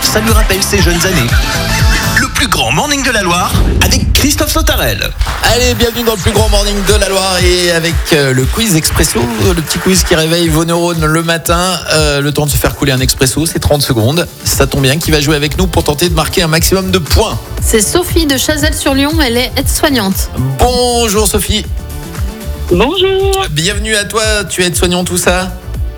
ça lui rappelle ses jeunes années. Le plus grand morning de la Loire avec Christophe Sautarel. Allez, bienvenue dans le plus grand morning de la Loire et avec le quiz expresso, le petit quiz qui réveille vos neurones le matin. Le temps de se faire couler un expresso, c'est 30 secondes. Ça tombe bien, qui va jouer avec nous pour tenter de marquer un maximum de points. C'est Sophie de Chazelles-sur-Lyon, elle est aide-soignante. Bonjour Sophie. Bonjour, Bienvenue à toi, tu es aide-soignante, tout ça?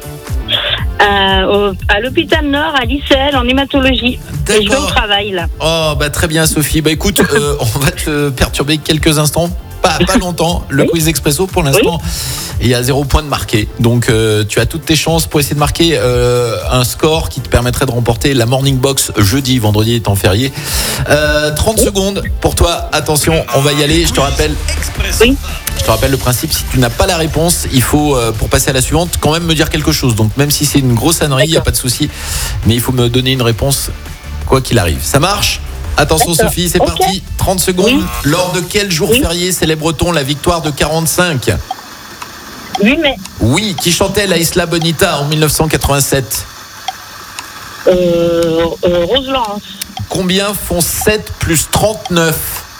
à l'hôpital Nord, à l'ICL, en hématologie. Et je vais au D'accord. travail, là. Oh, bah très bien Sophie. Bah écoute, on va te perturber quelques instants. Pas longtemps. Le quiz expresso, pour l'instant, il y a 0 point de marqué. Donc, tu as toutes tes chances pour essayer de marquer un score qui te permettrait de remporter la Morning Box jeudi, vendredi étant férié. 30 secondes pour toi. Attention, on va y aller. Je te rappelle. Oui. Je te rappelle le principe, si tu n'as pas la réponse, il faut, pour passer à la suivante, quand même me dire quelque chose. Donc, même si c'est une grosse ânerie, il n'y a pas de souci. Mais il faut me donner une réponse, quoi qu'il arrive. Ça marche ? Attention D'accord. Sophie, c'est Ok. parti. 30 secondes. Oui. Lors de quel jour Oui. férié célèbre-t-on la victoire de 45 ? 8 mai. Oui, qui chantait La Isla Bonita en 1987 ? Rose Laurence. Combien font 7 plus 39 ?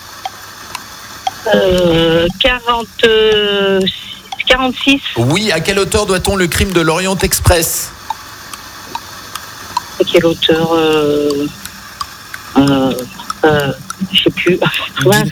46. Oui, à quel auteur doit-on le crime de l'Orient Express ? Quel auteur je sais plus. Mince.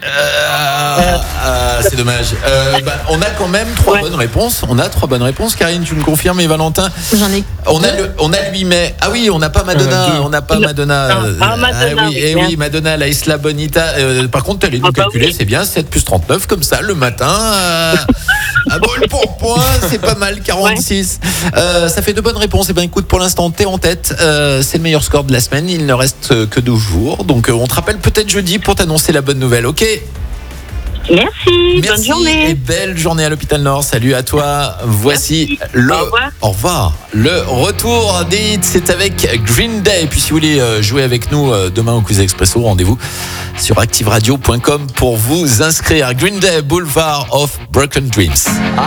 C'est dommage. On a quand même 3 bonnes réponses. On a 3 bonnes réponses. Karine, tu me confirmes, et Valentin ? J'en ai. On a le 8 mai. Ah oui, on n'a pas Madonna. On n'a pas Madonna. Madonna, oui, oui, Madonna, la Isla Bonita. Par contre, tu allais nous calculer, oui. c'est bien, 7 plus 39, comme ça, le matin. À bol pour point, c'est pas mal, 46. Ça fait 2 bonnes réponses. Et ben écoute, pour l'instant, t'es en tête. C'est le meilleur score de la semaine. Il ne reste que 12 jours. Donc, on te rappelle peut-être jeudi pour t'annoncer la bonne nouvelle, ok ? Merci. Bonne Et journée. belle journée à l'hôpital Nord. Salut à toi. Voici le Au revoir. Au revoir. Le retour des hits, c'est avec Green Day. Et puis si vous voulez jouer avec nous demain au Quiz Expresso, rendez-vous sur activeradio.com pour vous inscrire. Green Day, Boulevard of Broken Dreams.